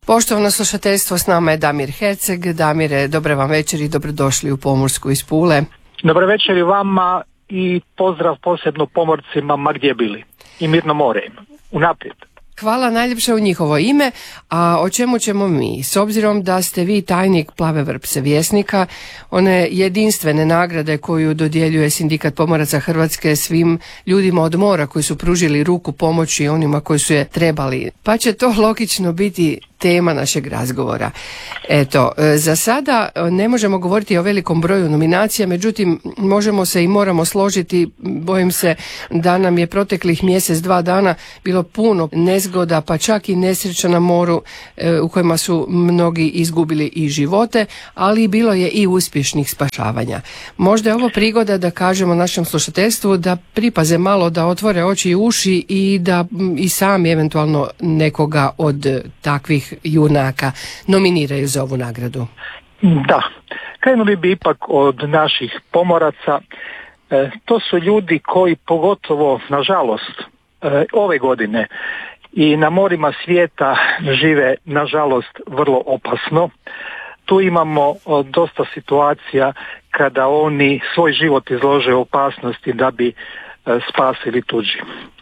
Poštovano slušateljstvo, s nama je Damir Herceg. Damire, dobar vam večer i dobrodošli u Pomorsku iz Pule. Dobar večer i vama i pozdrav posebno pomorcima ma gdje bili. I mirno more im. Unaprijed. Hvala najljepše u njihovo ime, a o čemu ćemo mi? S obzirom da ste vi tajnik Plave vrpce Vjesnika, one jedinstvene nagrade koju dodjeljuje Sindikat pomoraca Hrvatske svim ljudima od mora koji su pružili ruku pomoći onima koji su je trebali. Pa će to logično biti tema našeg razgovora. Eto, za sada ne možemo govoriti o velikom broju nominacija, međutim možemo se i moramo složiti, bojim se da nam je proteklih mjesec, 2 dana bilo puno nezgoda, pa čak i nesreća na moru u kojima su mnogi izgubili i živote, ali bilo je i uspješnih spašavanja. Možda je ovo prigoda da kažemo našem slušateljstvu da pripaze malo, da otvore oči i uši i da i sami eventualno nekoga od takvih junaka nominiraju za ovu nagradu. Da, krenuli bi ipak od naših pomoraca. To su ljudi koji pogotovo, nažalost, ove godine i na morima svijeta žive, nažalost, vrlo opasno. Tu imamo dosta situacija kada oni svoj život izlože opasnosti da bi spasili tuđi.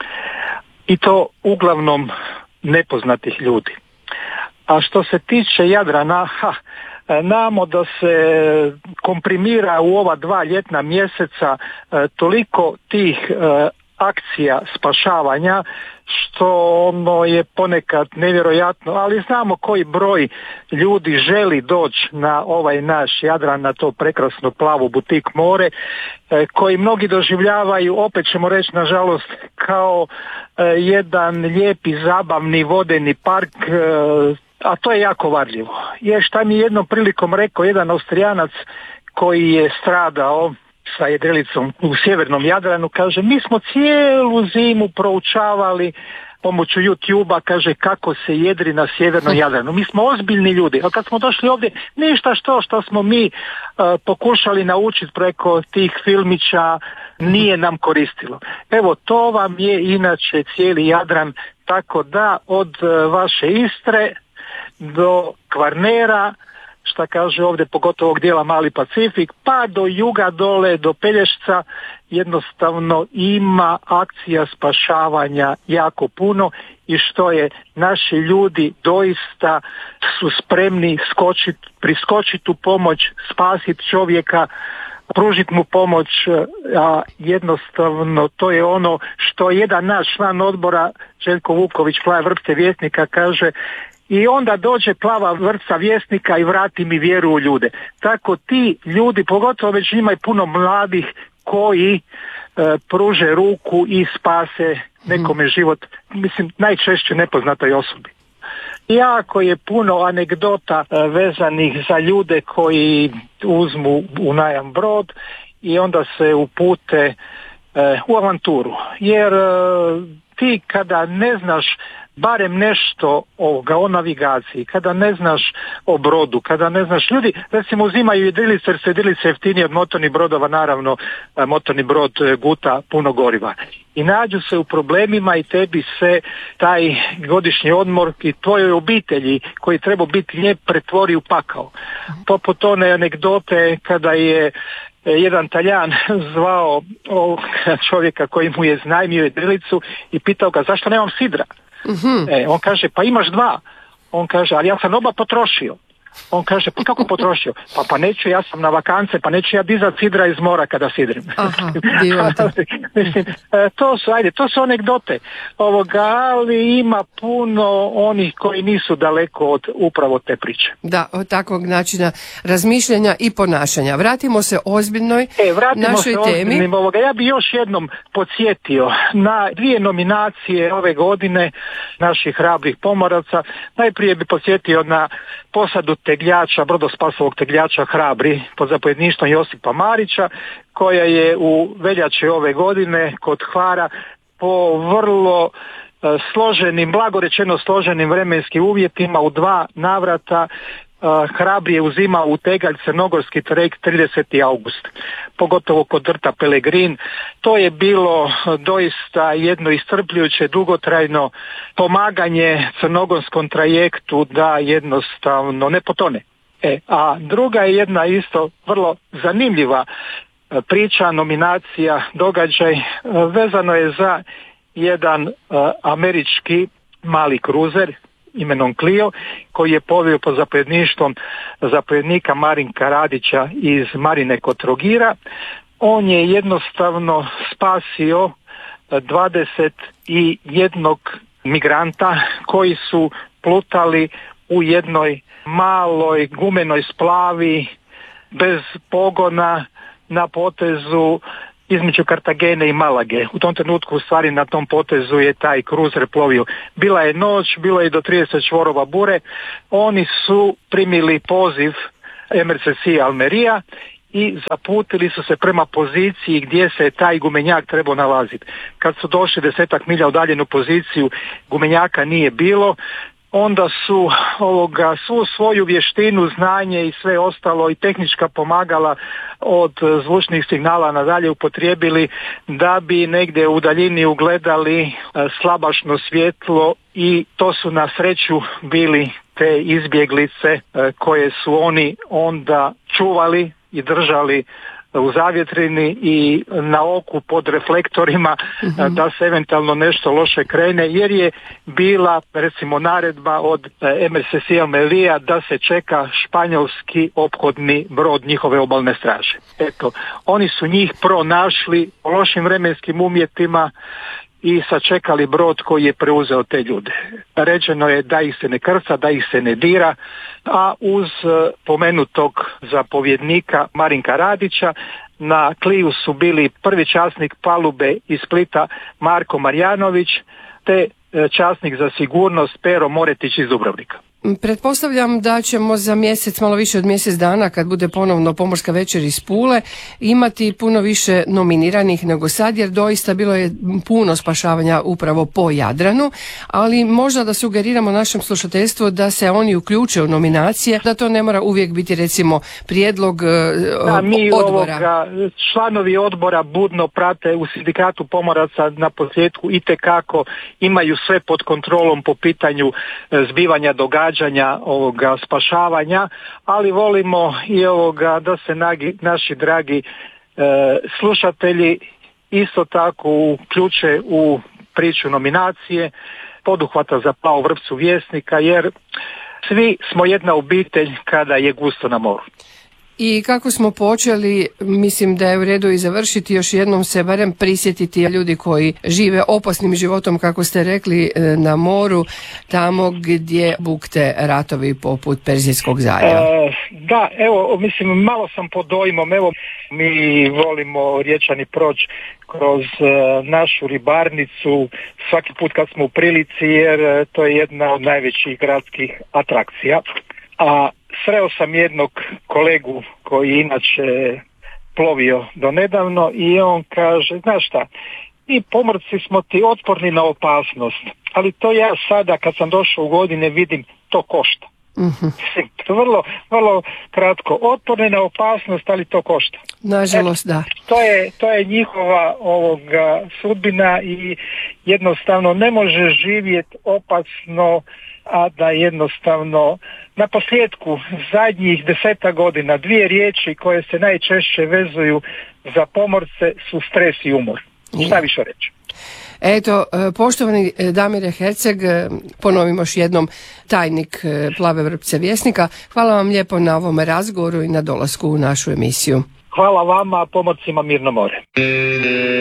I to uglavnom nepoznatih ljudi. A što se tiče Jadrana, znamo da se komprimira u ova 2 ljetna mjeseca toliko tih akcija spašavanja što ono je ponekad nevjerojatno, ali znamo koji broj ljudi želi doći na ovaj naš Jadran, na to prekrasno plavo butik more, koji mnogi doživljavaju, opet ćemo reći nažalost, kao jedan lijepi zabavni vodeni park, a to je jako varljivo. Jer šta mi jednom prilikom rekao jedan Austrijanac koji je stradao sa jedrilicom u sjevernom Jadranu, kaže, mi smo cijelu zimu proučavali pomoću YouTube-a, kaže, kako se jedri na sjevernom Jadranu. Mi smo ozbiljni ljudi, a kad smo došli ovdje, ništa što smo mi pokušali naučiti preko tih filmića nije nam koristilo. Evo, to vam je inače cijeli Jadran, tako da od vaše Istre do Kvarnera, šta kaže ovdje, pogotovo ovog dijela Mali Pacifik, pa do juga dole, do Pelješca, jednostavno ima akcija spašavanja jako puno i što je, naši ljudi doista su spremni priskočiti u pomoć, spasiti čovjeka, pružiti mu pomoć, a jednostavno to je ono što jedan naš član odbora, Željko Vuković, Plave vrpce Vjesnika, kaže, i onda dođe Plava vrpca Vjesnika i vrati mi vjeru u ljude. Tako ti ljudi, pogotovo već ima i puno mladih koji pruže ruku i spase nekome život, mislim najčešće nepoznatoj osobi. Jako je puno anegdota vezanih za ljude koji uzmu u najam brod i onda se upute u avanturu. Jer ti kada ne znaš barem nešto o navigaciji, kada ne znaš o brodu, kada ne znaš, ljudi recimo uzimaju jedrilice jer su jedrilice jeftinije od motornih brodova, naravno motorni brod guta puno goriva. I nađu se u problemima i tebi se taj godišnji odmor i tvojoj obitelji koji treba biti lijep pretvori u pakao. Poput one anegdote kada je jedan Taljan zvao čovjeka koji mu je iznajmio jedrilicu i pitao ga zašto nemam sidra. On kaže, pa imaš 2. On kaže, ali ja sam oba potrošio. On kaže, pa kako potrošio? Pa neću, ja sam na vakance, pa neću ja dizat sidra iz mora kada sidrim. Mislim, to su anegdote ali ima puno onih koji nisu daleko od upravo te priče. Da, od takvog načina razmišljanja i ponašanja. Vratimo se ozbiljnoj našoj temi. Ja bi još jednom podsjetio na 2 nominacije ove godine naših hrabrih pomoraca. Najprije bi podsjetio na posadu tegljača, brodospasovog tegljača Hrabri pod zapovjedništvom Josipa Marića, koja je u veljači ove godine kod Hvara po vrlo složenim, blago rečeno složenim vremenskim uvjetima u 2 navrata hrabrije uzima u tegalj crnogorski trajekt 30. august, pogotovo kod rta Pelegrin. To je bilo doista jedno iscrpljujuće, dugotrajno pomaganje crnogorskom trajektu da jednostavno ne potone. A druga je jedna isto vrlo zanimljiva priča, nominacija, događaj, vezano je za jedan američki mali kruzer imenom Clio, koji je povio pod zapovjedništvom zapovjednika Marinka Radića iz Marine kod Trogira. On je jednostavno spasio 21 migranta koji su plutali u jednoj maloj gumenoj splavi bez pogona na potezu između Kartagene i Malage. U tom trenutku u stvari na tom potezu je taj kruzer plovio. Bila je noć, bilo je do 30 čvorova bure. Oni su primili poziv MRCC Almeria i zaputili su se prema poziciji gdje se taj gumenjak trebao nalaziti. Kad su došli 10 milja udaljenu poziciju, gumenjaka nije bilo. Onda su svu svoju vještinu, znanje i sve ostalo i tehnička pomagala od zvučnih signala nadalje upotrijebili da bi negdje u daljini ugledali slabašno svjetlo, i to su na sreću bili te izbjeglice koje su oni onda čuvali i držali u zavjetrini i na oku pod reflektorima da se eventualno nešto loše krene, jer je bila recimo naredba od MRCC Almeria da se čeka španjolski ophodni brod njihove obalne straže. Eto, oni su njih pronašli u lošim vremenskim uvjetima i sačekali brod koji je preuzeo te ljude. Rečeno je da ih se ne krca, da ih se ne dira, a uz pomenutog zapovjednika Marinka Radića na Cliu su bili prvi časnik palube iz Splita Marko Marjanović te časnik za sigurnost Pero Moretić iz Dubrovnika. Pretpostavljam da ćemo za mjesec, malo više od mjesec dana, kad bude ponovno Pomorska večer iz Pule, imati puno više nominiranih nego sad, jer doista bilo je puno spašavanja upravo po Jadranu, ali možda da sugeriramo našem slušateljstvu da se oni uključe u nominacije, da to ne mora uvijek biti recimo prijedlog odbora. Članovi odbora budno prate u Sindikatu pomoraca na posljedku itekako imaju sve pod kontrolom po pitanju zbivanja događanja ovoga spašavanja, ali volimo i da se naši dragi slušatelji isto tako uključe u priču nominacije, poduhvata za plavu vrpcu Vjesnika, jer svi smo jedna obitelj kada je gusto na moru. I kako smo počeli, mislim da je u redu i završiti, još jednom se barem prisjetiti ljudi koji žive opasnim životom, kako ste rekli, na moru, tamo gdje bukte ratovi poput Perzijskog zaljeva. Da, evo, mislim, malo sam pod dojmom, evo, mi volimo Riječani proći kroz našu ribarnicu svaki put kad smo u prilici, jer to je jedna od najvećih gradskih atrakcija. A sreo sam jednog kolegu koji inače plovio do nedavno i on kaže, znaš šta, mi pomorci smo ti otporni na opasnost, ali to ja sada kad sam došao u godine vidim, to košta. Vrlo, vrlo kratko, otporni na opasnost, ali to košta. Nažalost, da. To je njihova sudbina i jednostavno ne može živjeti opasno, a da jednostavno na posljedku zadnjih 10 godina 2 riječi koje se najčešće vezuju za pomorce su stres i umor. Šta više reći? Eto, poštovani Damire Herceg, ponovimo još jednom, tajnik Plave vrpce Vjesnika, hvala vam lijepo na ovom razgovoru i na dolasku u našu emisiju. Hvala vama, pomorcima mirno more.